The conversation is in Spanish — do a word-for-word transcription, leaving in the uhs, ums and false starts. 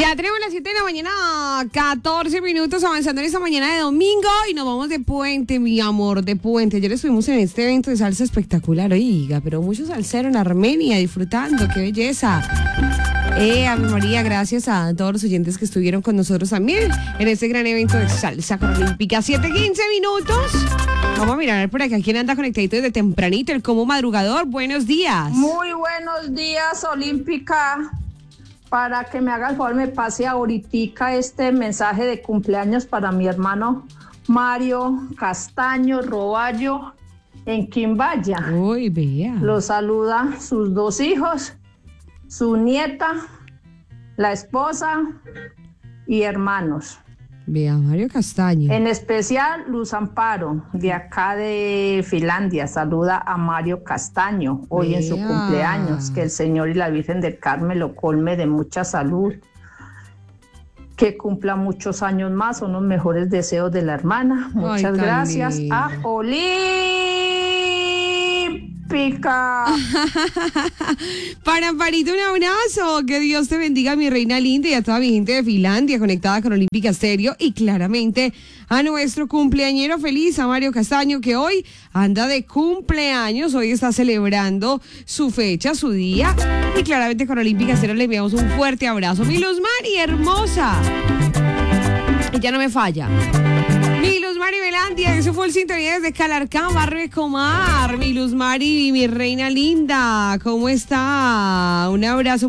Ya tenemos las siete de la mañana, catorce minutos avanzando en esta mañana de domingo y nos vamos de puente, mi amor, de puente. Ayer estuvimos en este evento de salsa espectacular, oiga, pero muchos salseros en Armenia disfrutando, qué belleza. Eh, Ave María, gracias a todos los oyentes que estuvieron con nosotros también en este gran evento de salsa olímpica. siete quince minutos. Vamos a mirar por acá quién anda conectadito desde tempranito, el como madrugador. Buenos días. Muy buenos días, Olímpica. Para que me haga el favor, me pase ahorita este mensaje de cumpleaños para mi hermano Mario Castaño Roballo en Quimbaya. Uy, vea. Lo saluda sus dos hijos, su nieta, la esposa y hermanos. Vea, Mario Castaño. En especial, Luz Amparo, de acá de Finlandia, saluda a Mario Castaño hoy Vea. En su cumpleaños. Que el Señor y la Virgen del Carmen lo colme de mucha salud. Que cumpla muchos años más, son los mejores deseos de la hermana. Muchas Ay, gracias lindo. A Olímpica. Para Amparito, un abrazo. Que Dios te bendiga, mi reina linda, y a toda mi gente de Finlandia conectada con Olímpica Stereo. Y claramente a nuestro cumpleañero feliz, a Mario Castaño, que hoy anda de cumpleaños. Hoy está celebrando su fecha, su día. Y claramente con Olímpica Stereo le enviamos un fuerte abrazo. Mi Luz Mari, hermosa. Ella no me falla. Mi Luz Mari Velandia, eso fue el sintonía desde Calarcán, barrio de Comar. Mi Luz Mari, mi reina linda, ¿cómo está? Un abrazo.